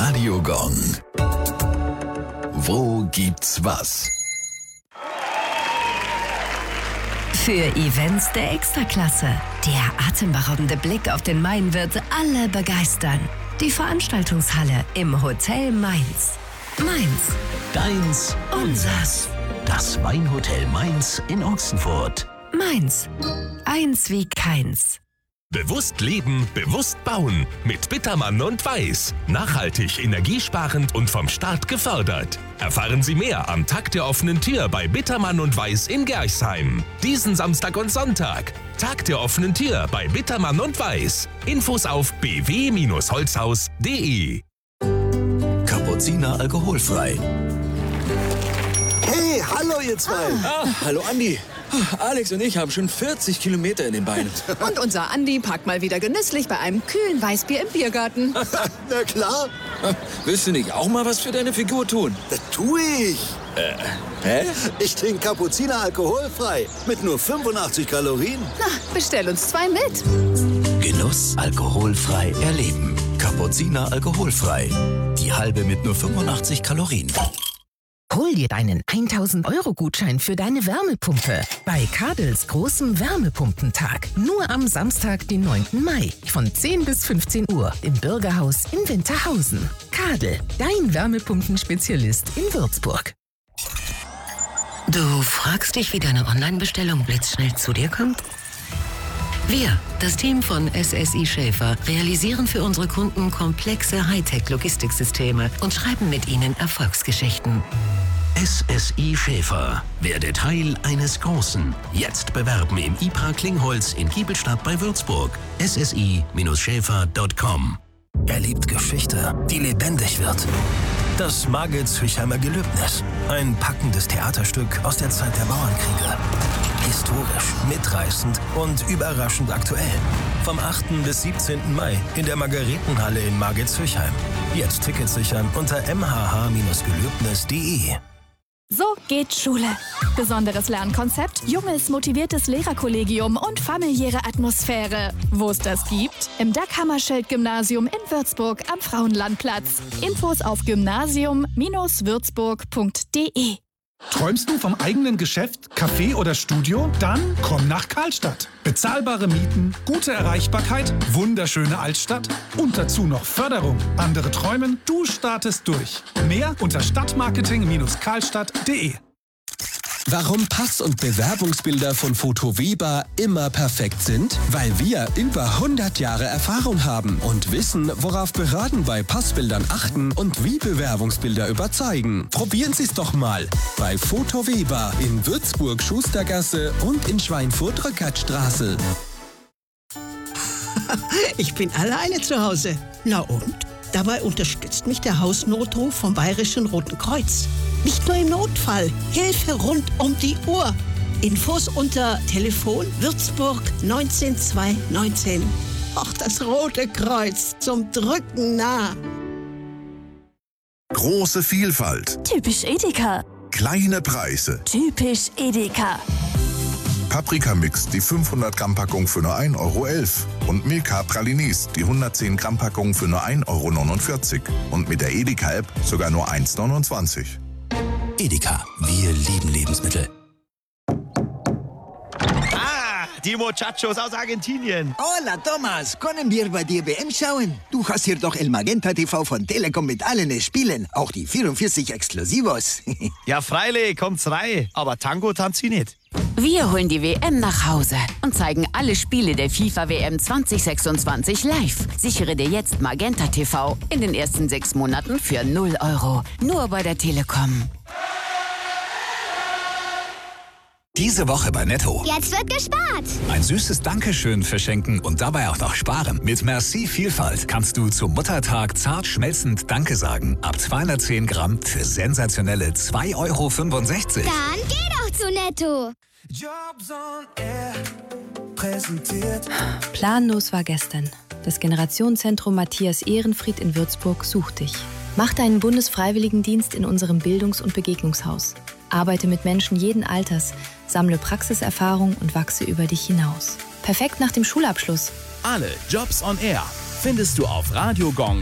Radio Gong. Wo gibt's was? Für Events der Extraklasse. Der atemberaubende Blick auf den Main wird alle begeistern. Die Veranstaltungshalle im Hotel Mainz. Mainz. Deins, unsers. Das Weinhotel Mainz in Ochsenfurt. Mainz. Eins wie keins. Bewusst leben, bewusst bauen. Mit Bittermann und Weiß. Nachhaltig, energiesparend und vom Staat gefördert. Erfahren Sie mehr am Tag der offenen Tür bei Bittermann und Weiß in Gerchsheim. Diesen Samstag und Sonntag. Tag der offenen Tür bei Bittermann und Weiß. Infos auf bw-holzhaus.de. Kapuziner alkoholfrei. Hey, hallo ihr zwei. Hallo Andi. Alex und ich haben schon 40 Kilometer in den Beinen. Und unser Andi packt mal wieder genüsslich bei einem kühlen Weißbier im Biergarten. Na klar, Willst du nicht auch mal was für deine Figur tun? das tue ich. Hä? Ich trinke Kapuziner alkoholfrei mit nur 85 Kalorien. Na, bestell uns 2 mit. Genuss alkoholfrei erleben. Kapuziner alkoholfrei. Die halbe mit nur 85 Kalorien. Hol dir deinen 1.000-Euro-Gutschein für deine Wärmepumpe bei Kadels großem Wärmepumpentag. Nur am Samstag, den 9. Mai von 10 bis 15 Uhr im Bürgerhaus in Winterhausen. Kadel, dein Wärmepumpenspezialist in Würzburg. Du fragst dich, wie deine Online-Bestellung blitzschnell zu dir kommt? Wir, das Team von SSI Schäfer, realisieren für unsere Kunden komplexe Hightech-Logistiksysteme und schreiben mit ihnen Erfolgsgeschichten. SSI Schäfer. Werde Teil eines Großen. Jetzt bewerben im IPRA Klingholz in Giebelstadt bei Würzburg. ssi-schäfer.com. Erlebt Geschichte, die lebendig wird. Das Margit-Züchheimer Gelöbnis. Ein packendes Theaterstück aus der Zeit der Bauernkriege. Historisch, mitreißend und überraschend aktuell. Vom 8. bis 17. Mai in der Margaretenhalle in Margit-Züchheim. Jetzt Tickets sichern unter mhh-gelöbnis.de. So geht Schule. Besonderes Lernkonzept, junges, motiviertes Lehrerkollegium und familiäre Atmosphäre. Wo es das gibt? Im Dag-Hammarskjöld-Gymnasium in Würzburg am Frauenlandplatz. Infos auf gymnasium-würzburg.de. Träumst du vom eigenen Geschäft, Café oder Studio? Dann komm nach Karlstadt. Bezahlbare Mieten, gute Erreichbarkeit, wunderschöne Altstadt und dazu noch Förderung. Andere träumen, du startest durch. Mehr unter stadtmarketing-karlstadt.de. Warum Pass- und Bewerbungsbilder von Foto Weber immer perfekt sind? Weil wir über 100 Jahre Erfahrung haben und wissen, worauf Behörden bei Passbildern achten und wie Bewerbungsbilder überzeugen. Probieren Sie es doch mal bei Foto Weber in Würzburg Schustergasse und in Schweinfurt Rückertstraße. Ich bin alleine zu Hause. Na und? Dabei unterstützt mich der Hausnotruf vom Bayerischen Roten Kreuz. Nicht nur im Notfall, Hilfe rund um die Uhr. Infos unter Telefon Würzburg 19219. Ach, das Rote Kreuz, zum Drücken nah. Große Vielfalt. Typisch Edeka. Kleine Preise. Typisch Edeka. Paprikamix, die 500 Gramm Packung für nur 1,11 Euro. Und Milka Pralinis, die 110 Gramm Packung für nur 1,49 Euro. Und mit der Edeka-App sogar nur 1,29 €. Edeka, wir lieben Lebensmittel. Die Muchachos aus Argentinien. Hola, Thomas. Können wir bei dir WM schauen? Du hast hier doch El Magenta TV von Telekom mit allen Spielen. Auch die 44 Exklusivos. Ja, freilich, kommt's rein. Aber Tango tanzt sie nicht. Wir holen die WM nach Hause und zeigen alle Spiele der FIFA-WM 2026 live. Sichere dir jetzt Magenta TV in den ersten 6 Monaten für 0 €. Nur bei der Telekom. Diese Woche bei Netto. Jetzt wird gespart. Ein süßes Dankeschön verschenken und dabei auch noch sparen. Mit Merci Vielfalt kannst du zum Muttertag zart schmelzend Danke sagen. Ab 210 Gramm für sensationelle 2,65 €. Dann geh doch zu Netto. Jobs on Air präsentiert. Planlos war gestern. Das Generationenzentrum Matthias Ehrenfried in Würzburg sucht dich. Mach deinen Bundesfreiwilligendienst in unserem Bildungs- und Begegnungshaus. Arbeite mit Menschen jeden Alters, sammle Praxiserfahrung und wachse über dich hinaus. Perfekt nach dem Schulabschluss. Alle Jobs on Air findest du auf Radio Gong